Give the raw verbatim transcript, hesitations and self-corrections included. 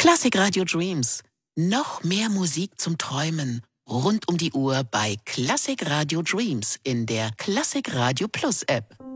Classic Radio Dreams. Noch mehr Musik zum Träumen. Rund um die Uhr bei Classic Radio Dreams in der Classic Radio Plus App.